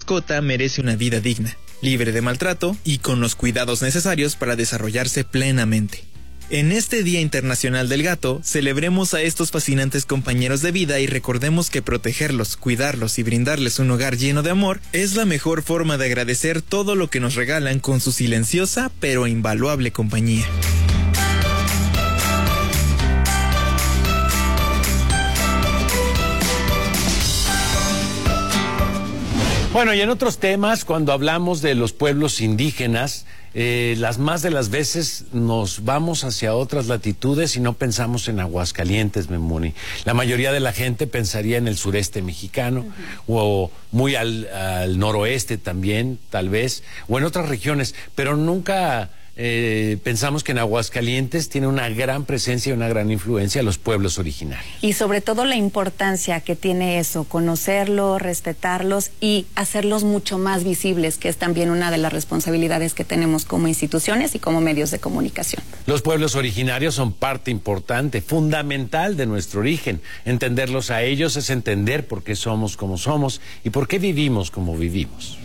mascota merece una vida digna, libre de maltrato y con los cuidados necesarios para desarrollarse plenamente. En este Día Internacional del Gato, celebremos a estos fascinantes compañeros de vida y recordemos que protegerlos, cuidarlos y brindarles un hogar lleno de amor es la mejor forma de agradecer todo lo que nos regalan con su silenciosa pero invaluable compañía. Bueno, y en otros temas, cuando hablamos de los pueblos indígenas, las más de las veces nos vamos hacia otras latitudes y no pensamos en Aguascalientes, Memuni. La mayoría de la gente pensaría en el sureste mexicano, o muy al noroeste también, tal vez, o en otras regiones, pero nunca pensamos que en Aguascalientes tiene una gran presencia y una gran influencia los pueblos originarios. Y sobre todo la importancia que tiene eso, conocerlos, respetarlos y hacerlos mucho más visibles, que es también una de las responsabilidades que tenemos como instituciones y como medios de comunicación. Los pueblos originarios son parte importante, fundamental de nuestro origen. Entenderlos a ellos es entender por qué somos como somos y por qué vivimos como vivimos.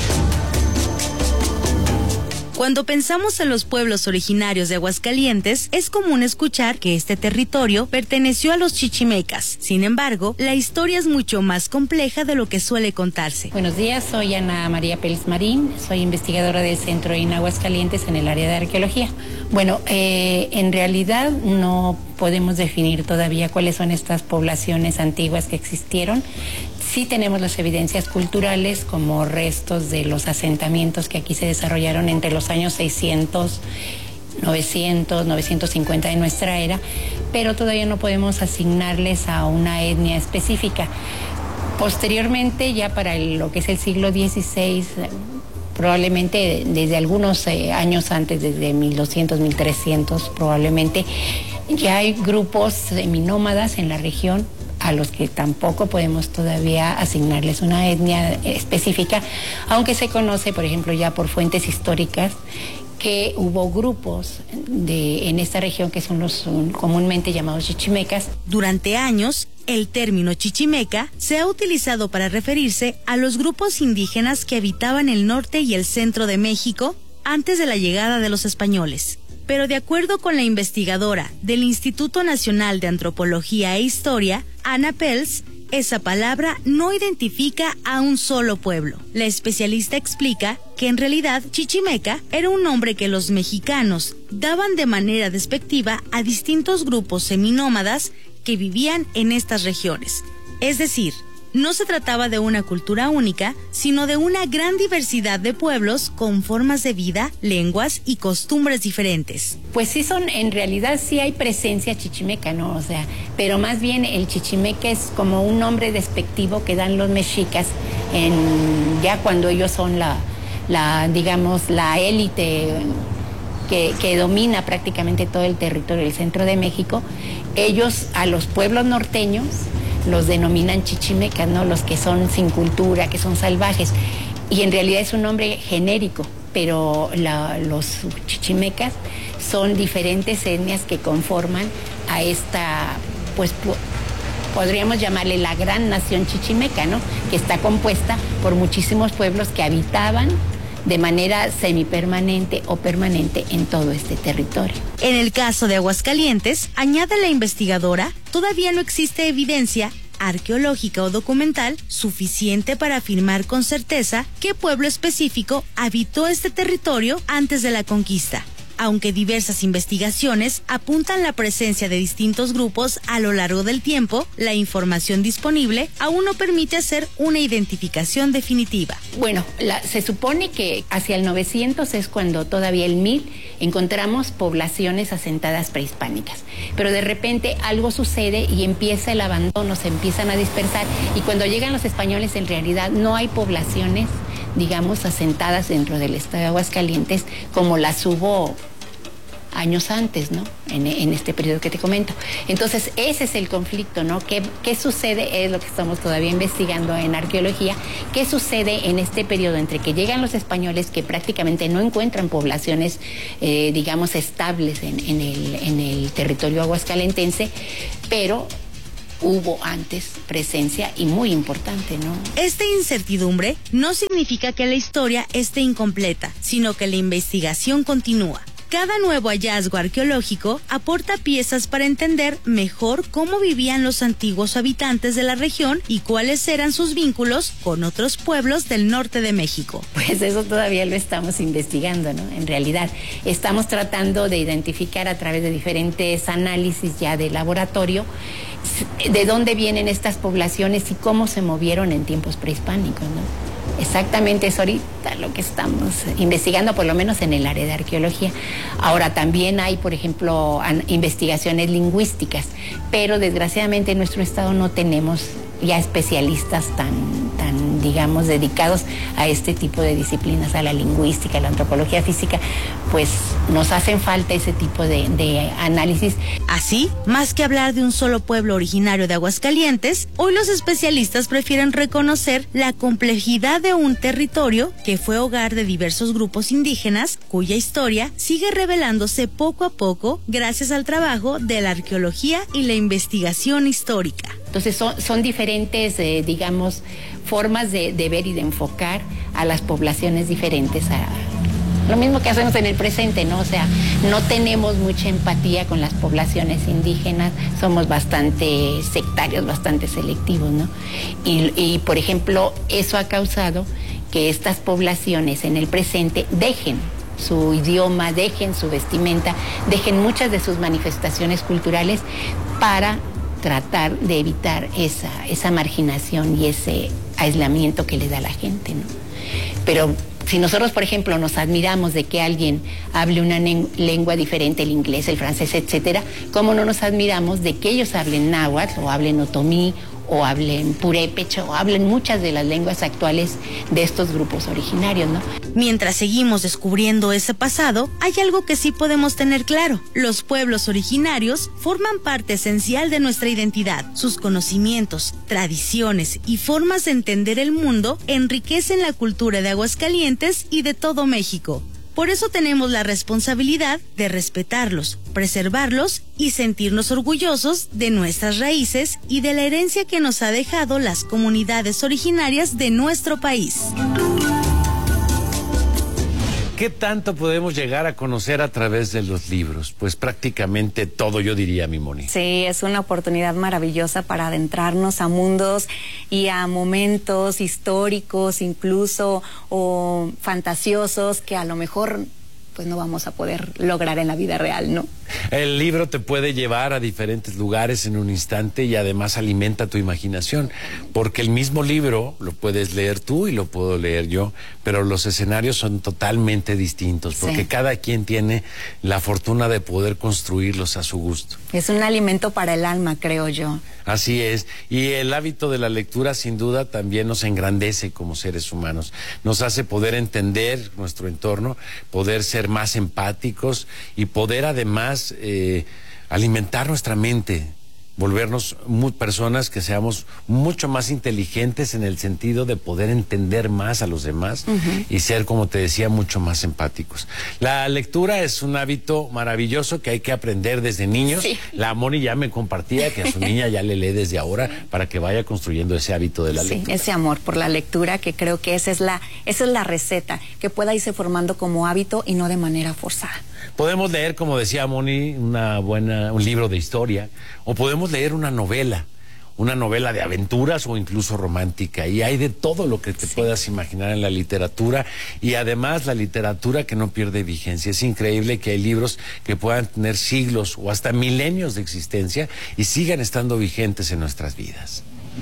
Cuando pensamos en los pueblos originarios de Aguascalientes, es común escuchar que este territorio perteneció a los chichimecas. Sin embargo, la historia es mucho más compleja de lo que suele contarse. Buenos días, soy Ana María Pérez Marín, soy investigadora del Centro en Aguascalientes en el área de arqueología. Bueno, en realidad no podemos definir todavía cuáles son estas poblaciones antiguas que existieron. Sí tenemos las evidencias culturales como restos de los asentamientos que aquí se desarrollaron entre los años 600, 900, 950 de nuestra era, pero todavía no podemos asignarles a una etnia específica. Posteriormente, ya para lo que es el siglo XVI, probablemente desde algunos años antes, desde 1200, 1300 probablemente, ya hay grupos seminómadas en la región a los que tampoco podemos todavía asignarles una etnia específica, aunque se conoce, por ejemplo, ya por fuentes históricas, que hubo grupos en esta región que son los comúnmente llamados chichimecas. Durante años, el término chichimeca se ha utilizado para referirse a los grupos indígenas que habitaban el norte y el centro de México antes de la llegada de los españoles. Pero de acuerdo con la investigadora del Instituto Nacional de Antropología e Historia, Ana Pels, esa palabra no identifica a un solo pueblo. La especialista explica que en realidad chichimeca era un nombre que los mexicanos daban de manera despectiva a distintos grupos seminómadas que vivían en estas regiones. Es decir, no se trataba de una cultura única, sino de una gran diversidad de pueblos con formas de vida, lenguas y costumbres diferentes. Pues sí en realidad sí hay presencia chichimeca, ¿no? O sea, pero más bien el chichimeca es como un nombre despectivo que dan los mexicas ya cuando ellos son digamos, la élite que domina prácticamente todo el territorio del centro de México. Ellos a los pueblos norteños los denominan chichimecas, ¿no? Los que son sin cultura, que son salvajes. Y en realidad es un nombre genérico, pero los chichimecas son diferentes etnias que conforman a esta, pues podríamos llamarle la gran nación chichimeca, ¿no? Que está compuesta por muchísimos pueblos que habitaban de manera semipermanente o permanente en todo este territorio. En el caso de Aguascalientes, añade la investigadora, todavía no existe evidencia arqueológica o documental suficiente para afirmar con certeza qué pueblo específico habitó este territorio antes de la conquista, aunque diversas investigaciones apuntan la presencia de distintos grupos a lo largo del tiempo. La información disponible aún no permite hacer una identificación definitiva. Bueno, se supone que hacia el 900 es cuando todavía el 1000 encontramos poblaciones asentadas prehispánicas, pero de repente algo sucede y empieza el abandono, se empiezan a dispersar, y cuando llegan los españoles en realidad no hay poblaciones, digamos, asentadas dentro del estado de Aguascalientes como las hubo años antes, ¿no? En este periodo que te comento. Entonces, ese es el conflicto, ¿no? ¿Qué sucede? Es lo que estamos todavía investigando en arqueología. ¿Qué sucede en este periodo entre que llegan los españoles, que prácticamente no encuentran poblaciones, digamos, estables en el territorio aguascalentense, pero hubo antes presencia y muy importante, ¿no? Esta incertidumbre no significa que la historia esté incompleta, sino que la investigación continúa. Cada nuevo hallazgo arqueológico aporta piezas para entender mejor cómo vivían los antiguos habitantes de la región y cuáles eran sus vínculos con otros pueblos del norte de México. Pues eso todavía lo estamos investigando, ¿no? En realidad, estamos tratando de identificar a través de diferentes análisis ya de laboratorio de dónde vienen estas poblaciones y cómo se movieron en tiempos prehispánicos, ¿no? Exactamente es ahorita lo que estamos investigando, por lo menos en el área de arqueología. Ahora también hay, por ejemplo, investigaciones lingüísticas, pero desgraciadamente en nuestro estado no tenemos ya especialistas tan digamos, dedicados a este tipo de disciplinas, a la lingüística, a la antropología física, pues nos hacen falta ese tipo de análisis. Así, más que hablar de un solo pueblo originario de Aguascalientes, hoy los especialistas prefieren reconocer la complejidad de un territorio que fue hogar de diversos grupos indígenas, cuya historia sigue revelándose poco a poco gracias al trabajo de la arqueología y la investigación histórica. Entonces son diferentes, digamos, formas de ver y de enfocar a las poblaciones diferentes. Lo mismo que hacemos en el presente, ¿no? O sea, no tenemos mucha empatía con las poblaciones indígenas, somos bastante sectarios, bastante selectivos, ¿no? Y por ejemplo, eso ha causado que estas poblaciones en el presente dejen su idioma, dejen su vestimenta, dejen muchas de sus manifestaciones culturales para tratar de evitar esa marginación y ese aislamiento que le da a la gente, ¿no? Pero si nosotros, por ejemplo, nos admiramos de que alguien hable una lengua diferente, el inglés, el francés, etcétera, ¿cómo no nos admiramos de que ellos hablen náhuatl o hablen otomí o hablen purépecha o hablen muchas de las lenguas actuales de estos grupos originarios, ¿no? Mientras seguimos descubriendo ese pasado, hay algo que sí podemos tener claro. Los pueblos originarios forman parte esencial de nuestra identidad. Sus conocimientos, tradiciones y formas de entender el mundo enriquecen la cultura de Aguascalientes y de todo México. Por eso tenemos la responsabilidad de respetarlos, preservarlos y sentirnos orgullosos de nuestras raíces y de la herencia que nos ha dejado las comunidades originarias de nuestro país. ¿Qué tanto podemos llegar a conocer a través de los libros? Pues prácticamente todo, yo diría, mi Moni. Sí, es una oportunidad maravillosa para adentrarnos a mundos y a momentos históricos incluso o fantasiosos que a lo mejor pues no vamos a poder lograr en la vida real, ¿no? El libro te puede llevar a diferentes lugares en un instante y además alimenta tu imaginación, porque el mismo libro lo puedes leer tú y lo puedo leer yo, pero los escenarios son totalmente distintos, porque cada quien tiene la fortuna de poder construirlos a su gusto. Es un alimento para el alma, creo yo. Así es, y el hábito de la lectura sin duda también nos engrandece como seres humanos, nos hace poder entender nuestro entorno, poder ser más empáticos y poder además alimentar nuestra mente, volvernos personas que seamos mucho más inteligentes en el sentido de poder entender más a los demás y ser, como te decía, mucho más empáticos. La lectura es un hábito maravilloso que hay que aprender desde niños. Sí. La Moni ya me compartía que a su niña ya le lee desde ahora para que vaya construyendo ese hábito de la lectura. Ese amor por la lectura, que creo que esa es la receta, que pueda irse formando como hábito y no de manera forzada. Podemos leer, como decía Moni, un libro de historia, o podemos leer una novela de aventuras o incluso romántica, y hay de todo lo que te puedas imaginar en la literatura, y además la literatura que no pierde vigencia. Es increíble que hay libros que puedan tener siglos o hasta milenios de existencia y sigan estando vigentes en nuestras vidas.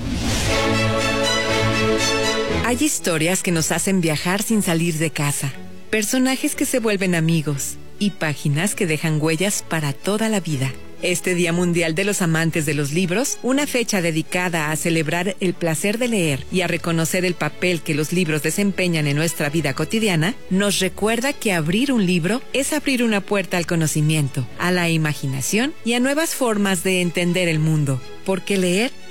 Hay historias que nos hacen viajar sin salir de casa, personajes que se vuelven amigos y páginas que dejan huellas para toda la vida. Este Día Mundial de los Amantes de los Libros, una fecha dedicada a celebrar el placer de leer y a reconocer el papel que los libros desempeñan en nuestra vida cotidiana, nos recuerda que abrir un libro es abrir una puerta al conocimiento, a la imaginación y a nuevas formas de entender el mundo, porque leer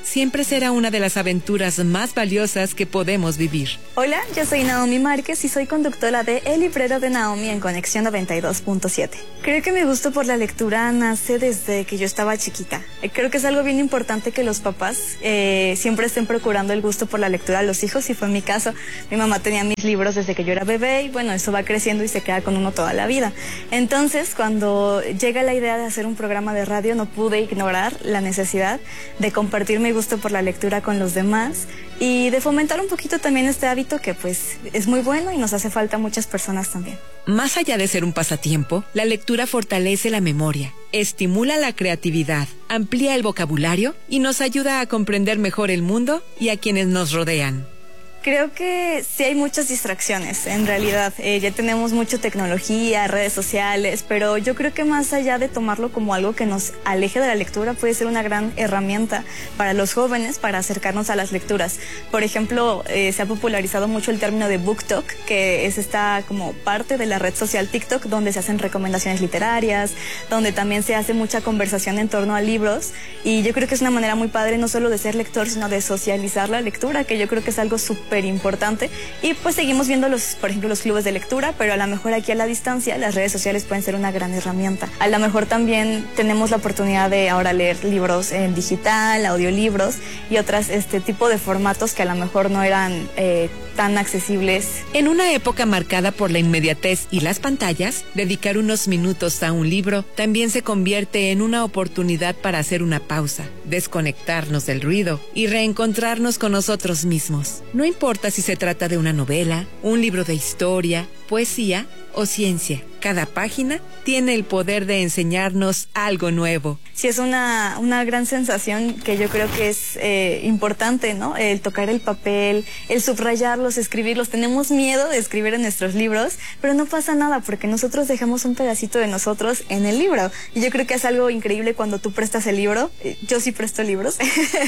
siempre será una de las aventuras más valiosas que podemos vivir. Hola, yo soy Naomi Márquez y soy conductora de El Librero de Naomi en Conexión 92.7. Creo que mi gusto por la lectura nace desde que yo estaba chiquita. Creo que es algo bien importante que los papás siempre estén procurando el gusto por la lectura a los hijos, y fue mi caso. Mi mamá tenía mis libros desde que yo era bebé y bueno, eso va creciendo y se queda con uno toda la vida. Entonces, cuando llega la idea de hacer un programa de radio, no pude ignorar la necesidad de compartir mi gusto por la lectura con los demás y de fomentar un poquito también este hábito que pues es muy bueno y nos hace falta a muchas personas también. Más allá de ser un pasatiempo, la lectura fortalece la memoria, estimula la creatividad, amplía el vocabulario y nos ayuda a comprender mejor el mundo y a quienes nos rodean. Creo que sí hay muchas distracciones, en realidad. Ya tenemos mucha tecnología, redes sociales, pero yo creo que más allá de tomarlo como algo que nos aleje de la lectura, puede ser una gran herramienta para los jóvenes para acercarnos a las lecturas. Por ejemplo, se ha popularizado mucho el término de BookTok, que es esta como parte de la red social TikTok, donde se hacen recomendaciones literarias, donde también se hace mucha conversación en torno a libros, y yo creo que es una manera muy padre no solo de ser lector, sino de socializar la lectura, que yo creo que es algo súper importante. Y pues seguimos viendo por ejemplo, los clubes de lectura, pero a lo mejor aquí a la distancia las redes sociales pueden ser una gran herramienta. A lo mejor también tenemos la oportunidad de ahora leer libros en digital, audiolibros y otras tipo de formatos que a lo mejor no eran tan accesibles. En una época marcada por la inmediatez y las pantallas, dedicar unos minutos a un libro también se convierte en una oportunidad para hacer una pausa, desconectarnos del ruido y reencontrarnos con nosotros mismos. No importa si se trata de una novela, un libro de historia, poesía o ciencia. Cada página tiene el poder de enseñarnos algo nuevo. Sí, es una gran sensación que yo creo que es importante, ¿no? El tocar el papel, el subrayarlos, escribirlos. Tenemos miedo de escribir en nuestros libros, pero no pasa nada porque nosotros dejamos un pedacito de nosotros en el libro. Y yo creo que es algo increíble cuando tú prestas el libro. Yo sí presto libros,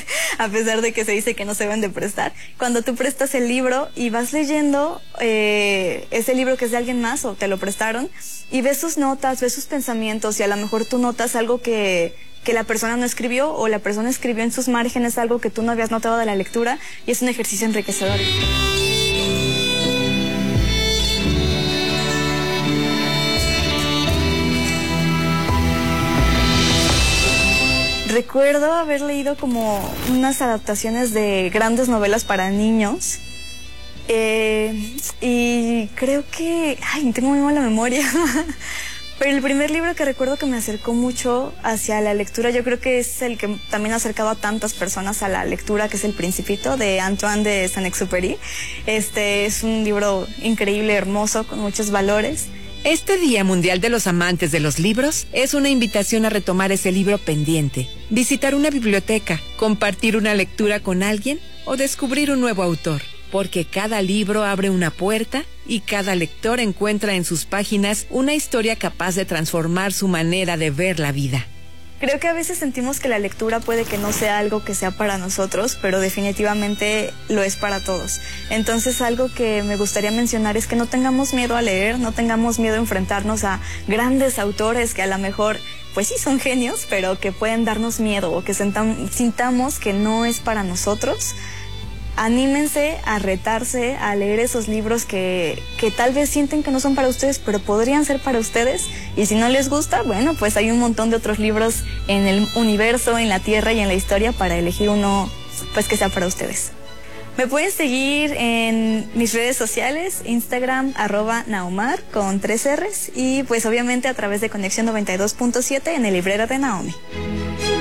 a pesar de que se dice que no se deben de prestar. Cuando tú prestas el libro y vas leyendo ese libro que es de alguien más o te lo prestaron, y ves sus notas, ves sus pensamientos, y a lo mejor tú notas algo que la persona no escribió, o la persona escribió en sus márgenes algo que tú no habías notado de la lectura, y es un ejercicio enriquecedor. Recuerdo haber leído como unas adaptaciones de grandes novelas para niños. Y creo que... tengo muy mala memoria. Pero el primer libro que recuerdo que me acercó mucho hacia la lectura, yo creo que es el que también ha acercado a tantas personas a la lectura, que es El Principito, de Antoine de Saint-Exupéry. Es un libro increíble, hermoso, con muchos valores. Este Día Mundial de los Amantes de los Libros es una invitación a retomar ese libro pendiente, visitar una biblioteca, compartir una lectura con alguien o descubrir un nuevo autor. Porque cada libro abre una puerta y cada lector encuentra en sus páginas una historia capaz de transformar su manera de ver la vida. Creo que a veces sentimos que la lectura puede que no sea algo que sea para nosotros, pero definitivamente lo es para todos. Entonces, algo que me gustaría mencionar es que no tengamos miedo a leer, no tengamos miedo a enfrentarnos a grandes autores que a lo mejor, pues sí son genios, pero que pueden darnos miedo o que sintamos que no es para nosotros. Anímense a retarse, a leer esos libros que tal vez sienten que no son para ustedes, pero podrían ser para ustedes. Y si no les gusta, bueno, pues hay un montón de otros libros en el universo, en la tierra y en la historia para elegir uno, pues que sea para ustedes. Me pueden seguir en mis redes sociales, Instagram, @Naomar, con 3 R's, y pues obviamente a través de Conexión 92.7 en el Librero de Naomi.